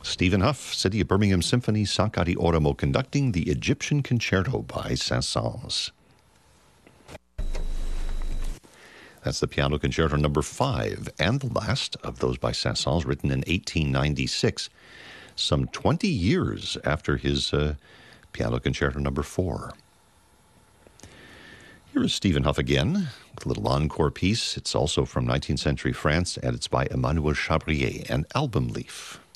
Stephen Huff, City of Birmingham Symphony, Sancadi Oramo conducting the Egyptian Concerto by Saint-Saëns. That's the Piano Concerto number 5, and the last of those by Saint-Saëns, written in 1896, some 20 years after his Piano Concerto number 4. Here is Stephen Huff again, with a little encore piece. It's also from 19th century France, and it's by Emmanuel Chabrier, an album leaf.